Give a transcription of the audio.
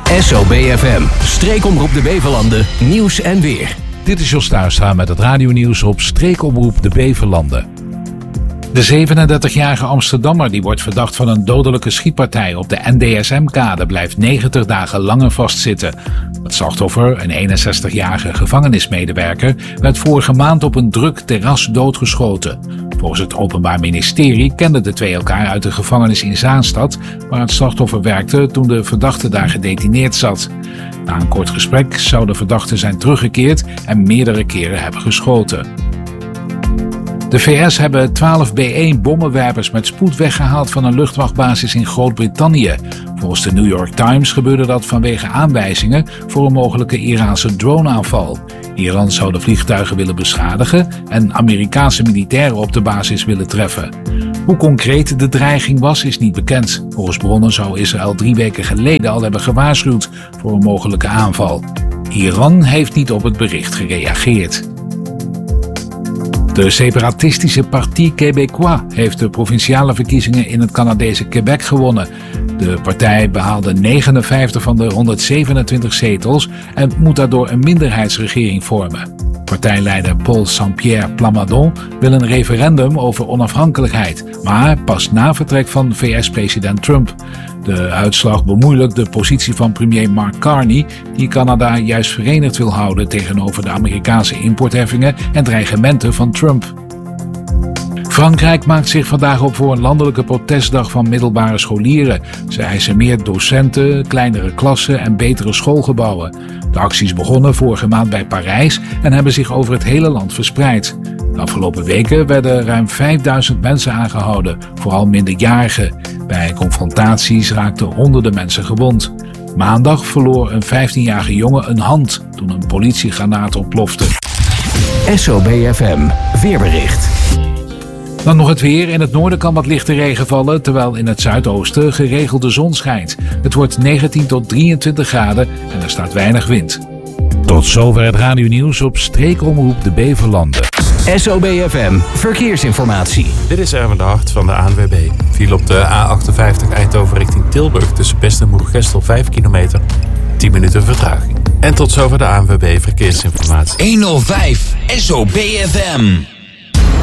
SOB-FM, streekomroep de Beverlanden, nieuws en weer. Dit is Jos Tuinstra met het radionieuws op streekomroep de Beverlanden. De 37-jarige Amsterdammer die wordt verdacht van een dodelijke schietpartij op de NDSM-kade blijft 90 dagen langer vastzitten. Het slachtoffer, een 61-jarige gevangenismedewerker, werd vorige maand op een druk terras doodgeschoten. Volgens het Openbaar Ministerie kenden de twee elkaar uit de gevangenis in Zaanstad, waar het slachtoffer werkte toen de verdachte daar gedetineerd zat. Na een kort gesprek zou de verdachte zijn teruggekeerd en meerdere keren hebben geschoten. De VS hebben 12 B-1-bommenwerpers met spoed weggehaald van een luchtmachtbasis in Groot-Brittannië. Volgens de New York Times gebeurde dat vanwege aanwijzingen voor een mogelijke Iraanse droneaanval. Iran zou de vliegtuigen willen beschadigen en Amerikaanse militairen op de basis willen treffen. Hoe concreet de dreiging was, is niet bekend. Volgens bronnen zou Israël 3 weken geleden al hebben gewaarschuwd voor een mogelijke aanval. Iran heeft niet op het bericht gereageerd. De separatistische Parti Québécois heeft de provinciale verkiezingen in het Canadese Quebec gewonnen. De partij behaalde 59 van de 127 zetels en moet daardoor een minderheidsregering vormen. Partijleider Paul Saint-Pierre Plamondon wil een referendum over onafhankelijkheid, maar pas na vertrek van VS-president Trump. De uitslag bemoeilijkt de positie van premier Mark Carney, die Canada juist verenigd wil houden tegenover de Amerikaanse importheffingen en dreigementen van Trump. Frankrijk maakt zich vandaag op voor een landelijke protestdag van middelbare scholieren. Ze eisen meer docenten, kleinere klassen en betere schoolgebouwen. De acties begonnen vorige maand bij Parijs en hebben zich over het hele land verspreid. De afgelopen weken werden ruim 5000 mensen aangehouden, vooral minderjarigen. Bij confrontaties raakten honderden mensen gewond. Maandag verloor een 15-jarige jongen een hand toen een politiegranaat ontplofte. SOB-FM, weerbericht. Dan nog het weer. In het noorden kan wat lichte regen vallen, terwijl in het zuidoosten geregeld de zon schijnt. Het wordt 19 tot 23 graden en er staat weinig wind. Tot zover het radionieuws op streekomroep de Beverlanden. SOB-FM, verkeersinformatie. Dit is Erwin de Hart van de ANWB. Viel op de A58 Eindhoven richting Tilburg tussen Best en Moergestel 5 kilometer. 10 minuten vertraging. En tot zover de ANWB verkeersinformatie. 105 SOB-FM.